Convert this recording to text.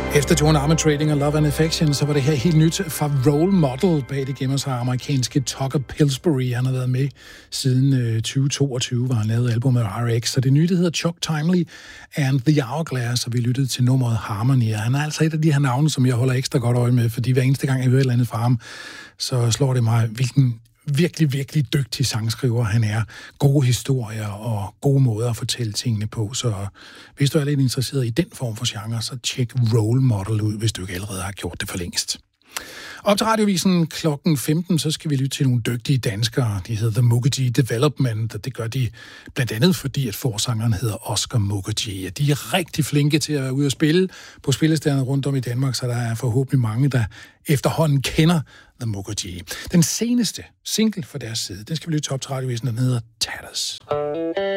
Efter Joan Armatrading Trading og Love and Affection, så var det her helt nyt fra Role Model. Bag det gemmer sig amerikanske Tucker Pillsbury. Han har været med siden 2022, hvor han lavede albumet RX. Så det nye, det hedder Chuck Timely and The Hourglass, og vi lyttede til nummeret Harmony. Han er altså et af de her navne, som jeg holder ekstra godt øje med, fordi hver eneste gang, jeg hører et eller andet fra ham, så slår det mig, hvilken virkelig, virkelig dygtig sangskriver han er. Gode historier og gode måder at fortælle tingene på. Så hvis du er lidt interesseret i den form for genre, så tjek Role Model ud, hvis du ikke allerede har gjort det for længst. Op til Radiovisen klokken 15, så skal vi lytte til nogle dygtige danskere. De hedder The Mukherjee Development, og det gør de blandt andet fordi, at forsangeren hedder Oscar Mukherjee. De er rigtig flinke til at være ude og spille på spillestederne rundt om i Danmark, så der er forhåbentlig mange, der efterhånden kender The Mukherjee. Den seneste single for deres side, den skal vi lytte til Op til Radiovisen, der hedder Tatters.